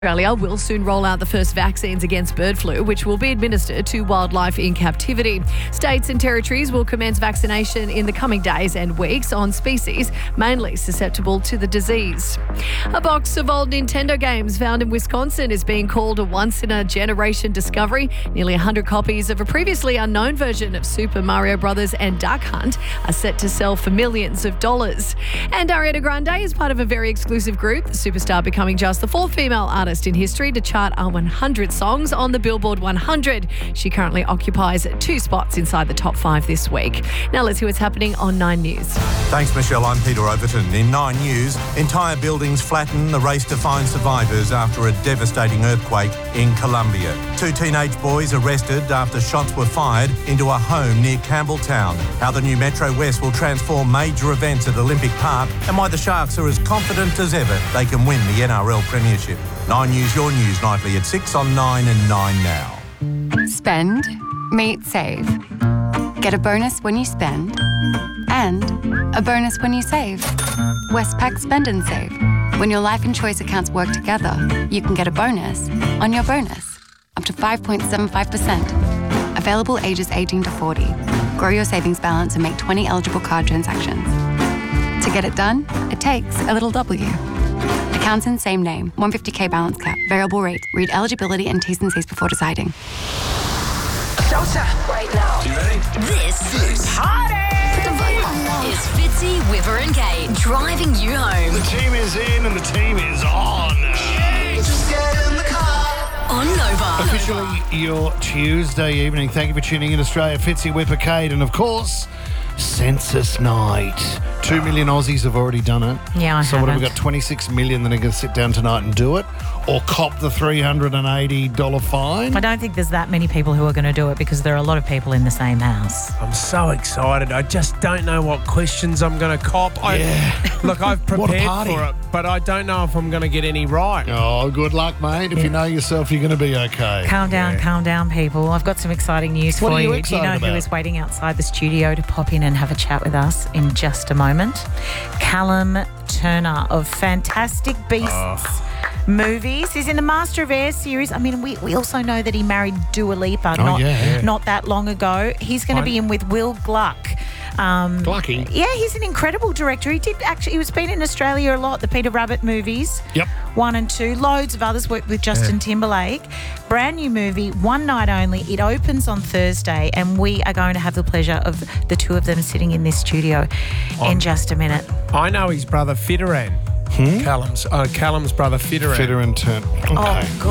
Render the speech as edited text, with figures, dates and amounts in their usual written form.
Australia will soon roll out the first vaccines against bird flu, which will be administered to wildlife in captivity. States and territories will commence vaccination in the coming days and weeks on species mainly susceptible to the disease. A box of old Nintendo games found in Wisconsin is being called a once-in-a-generation discovery. Nearly 100 copies of a previously unknown version of Super Mario Bros. And Duck Hunt are set to sell for millions of dollars. And Ariana Grande is part of a very exclusive group, the superstar becoming just the fourth female artist in history to chart our 100 songs on the Billboard 100. She currently occupies 2 spots inside the top 5 this week. Now let's hear what's happening on 9 News. Thanks, Michelle. I'm Peter Overton. In 9 News, entire buildings flatten, the race to find survivors after a devastating earthquake in Colombia. 2 teenage boys arrested after shots were fired into a home near Campbelltown. How the new Metro West will transform major events at Olympic Park and why the Sharks are as confident as ever they can win the NRL Premiership. 9 News, your news nightly at 6 on 9 and 9 now. Spend, meet, save. Get a bonus when you spend and a bonus when you save. Westpac Spend and Save. When your life and choice accounts work together, you can get a bonus on your bonus, up to 5.75%. Available ages 18 to 40. Grow your savings balance and make 20 eligible card transactions. To get it done, it takes a little W. Accounts in same name. 150k balance cap. Variable rate. Read eligibility and T's and C's before deciding. Showtime right now. You ready? This Party! Put the volume on now. It's Fitzy, Whipper and Kate driving you home. The team is in and the team is on. Just get in the car. On Nova. Officially your Tuesday evening. Thank you for tuning in, Australia. Fitzy, Whipper, Kate, and of course, Census Night. 2 million Aussies have already done it. Yeah, I So what have we haven't. got? 26 million that are going to sit down tonight and do it? Or cop the $380 fine? I don't think there's that many people who are going to do it because there are a lot of people in the same house. I'm so excited. I just don't know what questions I'm going to cop. Look, I've What a prepared party. for it, but I don't know if I'm going to get any right. Oh, good luck, mate. If you know yourself, you're going to be okay. Calm down, people. I've got some exciting news What for are you you. Do you excited know who about? is waiting outside the studio to pop in and have a chat with us in just a moment? Callum Turner of Fantastic Beasts movies. He's in the Master of Air series. I mean, we also know that he married Dua Lipa not that long ago. He's going to be in with Will Gluck. Glucky? Yeah, he's an incredible director. He was been in Australia a lot, the Peter Rabbit movies. Yep. 1 and 2. Loads of others, worked with Justin Timberlake. Brand new movie, one night only. It opens on Thursday and we are going to have the pleasure of the two of them sitting in this studio in just a minute. I know his brother Fitteran. Callum's brother Fitteran. Fitter and turn. Okay. Oh,